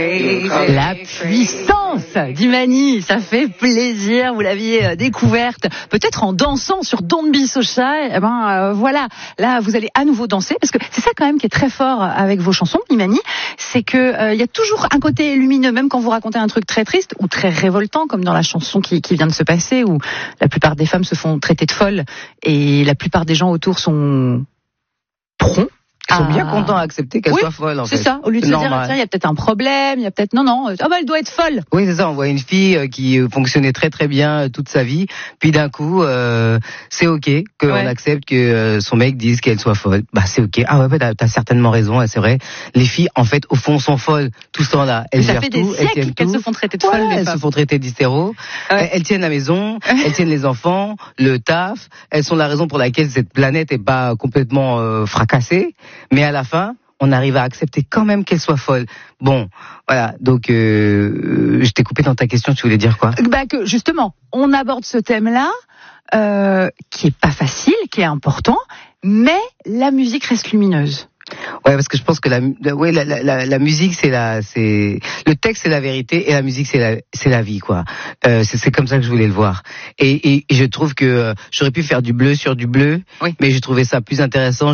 La puissance d'Imani, ça fait plaisir. Vous l'aviez découverte peut-être en dansant sur Don't Be So Shy. Voilà, là vous allez à nouveau danser parce que c'est ça quand même qui est très fort avec vos chansons, Imani, c'est que y a toujours un côté lumineux, même quand vous racontez un truc très triste ou très révoltant, comme dans la chanson qui vient de se passer, où la plupart des femmes se font traiter de folles et la plupart des gens autour sont prompts. Ils sont bien contents d'accepter qu'elle soit folle, en fait. C'est ça. Au lieu de se dire, tiens, il y a peut-être un problème, il y a peut-être, non, elle doit être folle. Oui, c'est ça. On voit une fille qui fonctionnait très très bien toute sa vie. Puis d'un coup, c'est ok qu'on accepte que son mec dise qu'elle soit folle. Bah, c'est ok. Ah ouais, t'as certainement raison, c'est vrai. Les filles, en fait, au fond, sont folles tout ce temps-là. Elles ça gèrent fait tout, des siècles qu'elles se font traiter de folles, elles se font traiter d'hystéro. Elles tiennent la maison, elles tiennent les enfants, le taf. Elles sont la raison pour laquelle cette planète est pas complètement fracassée. Mais à la fin, on arrive à accepter quand même qu'elle soit folle. Bon, voilà, donc je t'ai coupé dans ta question, tu voulais dire quoi ? Que justement, on aborde ce thème-là, qui est pas facile, qui est important, mais la musique reste lumineuse. Ouais, parce que je pense que la musique c'est le texte c'est la vérité et la musique c'est la vie quoi. C'est comme ça que je voulais le voir. Et je trouve que j'aurais pu faire du bleu sur du bleu, mais j'ai trouvé ça plus intéressant.